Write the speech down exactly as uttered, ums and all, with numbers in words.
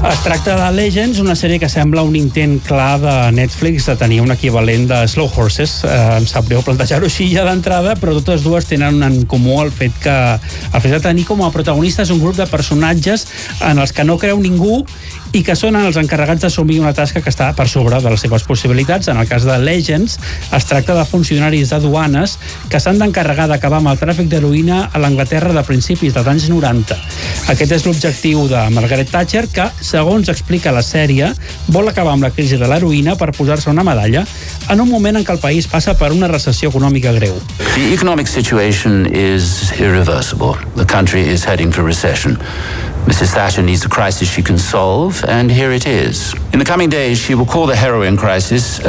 Es tracta de Legends, una sèrie que sembla un intent clar de Netflix de tenir un equivalent de Slow Horses. Eh, em sap greu plantejar-ho així ja d'entrada, però totes dues tenen en comú el fet que el fet de tenir com a protagonistes un grup de personatges en els que no creu ningú i que són els encarregats d'assumir una tasca que està per sobre de les seves possibilitats. En el cas de Legends, es tracta de funcionaris de duanes que s'han d'encarregar d'acabar amb el tràfic d'heroïna a l'Anglaterra de principis dels anys noranta. Aquest és l'objectiu de Margaret Thatcher, que, segons explica la sèrie, vol acabar amb la crisi de l'heroïna per posar-se una medalla en un moment en què el país passa per una recessió econòmica greu. The economic situation is irreversible. The country is heading for recession. Missus Thatcher needs a crisis she can solve, and here it is. In the coming days, she will call the heroin crisis